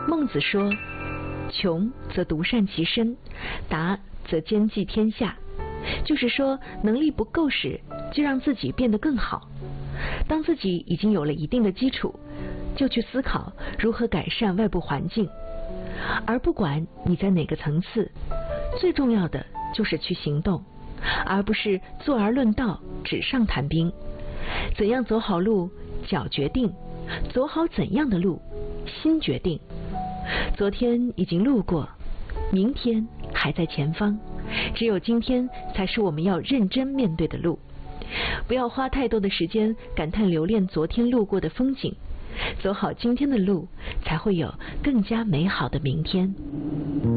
孟子说：穷则独善其身，达则兼济天下。就是说，能力不够时，就让自己变得更好。当自己已经有了一定的基础，就去思考如何改善外部环境。而不管你在哪个层次，最重要的就是去行动，而不是坐而论道，纸上谈兵。怎样走好路，脚决定；走好怎样的路，心决定。昨天已经路过，明天还在前方。只有今天才是我们要认真面对的路。不要花太多的时间感叹留恋昨天路过的风景，走好今天的路，才会有更加美好的明天。